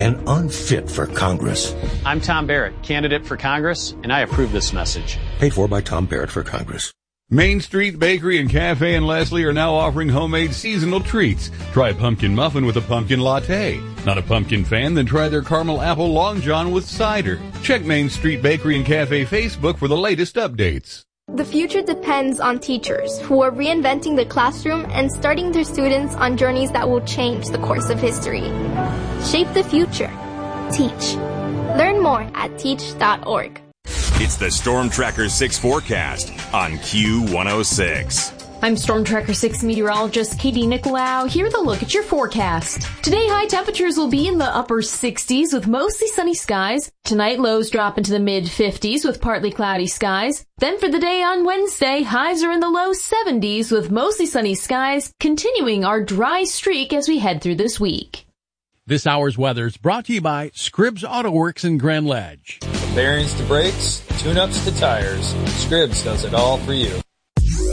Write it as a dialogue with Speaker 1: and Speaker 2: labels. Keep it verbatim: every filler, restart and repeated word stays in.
Speaker 1: and unfit for Congress.
Speaker 2: I'm Tom Barrett, candidate for Congress, and I approve this message.
Speaker 1: Paid for by Tom Barrett for Congress.
Speaker 3: Main Street Bakery and Cafe in Leslie are now offering homemade seasonal treats. Try a pumpkin muffin with a pumpkin latte. Not a pumpkin fan? Then try their caramel apple long john with cider. Check Main Street Bakery and Cafe Facebook for the latest updates.
Speaker 4: The future depends on teachers who are reinventing the classroom and starting their students on journeys that will change the course of history. Shape the future. Teach. Learn more at teach dot org.
Speaker 5: It's the Storm Tracker six forecast on Q one oh six.
Speaker 6: I'm Storm Tracker six meteorologist Katie Nicolau. Here with a look at your forecast. Today, high temperatures will be in the upper sixties with mostly sunny skies. Tonight, lows drop into the mid fifties with partly cloudy skies. Then for the day on Wednesday, highs are in the low seventies with mostly sunny skies, continuing our dry streak as we head through this week.
Speaker 7: This hour's weather is brought to you by Scribbs Auto Works in Grand Ledge.
Speaker 8: From bearings to brakes, tune-ups to tires, Scribbs does it all for you.